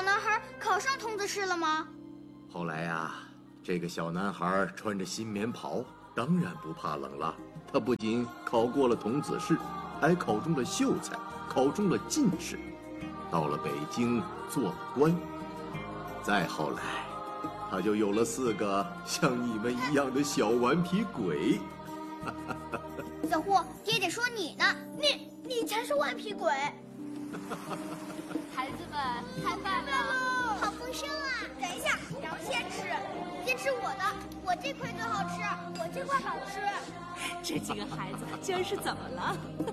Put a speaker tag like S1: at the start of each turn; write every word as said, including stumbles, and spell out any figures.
S1: 男孩考上童子试了吗？
S2: 后来呀、啊，这个小男孩穿着新棉袍，当然不怕冷了。他不仅考过了童子试，还考中了秀才，考中了进士，到了北京做了官。再后来，他就有了四个像你们一样的小顽皮鬼。
S1: 小虎，爹爹说你呢，你你才是顽皮鬼。
S3: 孩子们，开饭了！
S1: 好丰盛啊！等一下，让我先吃，先吃我的，我这块最好吃，我这块好吃。
S3: 这几个孩子真是怎么了？